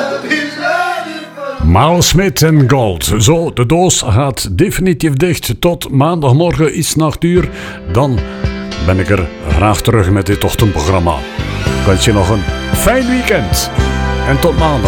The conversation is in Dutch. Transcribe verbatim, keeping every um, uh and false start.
Miles Smith en Gold. Zo, de doos gaat definitief dicht tot maandagmorgen iets na acht uur. Dan ben ik er graag terug met dit ochtendprogramma. Ik wens je nog een fijn weekend. En tot maandag.